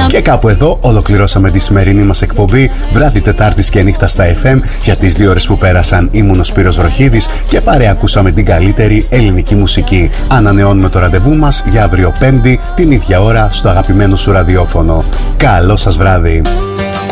Και κάπου εδώ ολοκληρώσαμε τη σημερινή μας εκπομπή βράδυ Τετάρτης και νύχτα στα FM. Για τις 2 ώρες που πέρασαν ήμουν ο Σπύρος Ροχίδης και παρεακούσαμε την καλύτερη ελληνική μουσική. Ανανεώνουμε το ραντεβού μας για αύριο Πέμπτη την ίδια ώρα στο αγαπημένο σου ραδιόφωνο. Καλό σας βράδυ.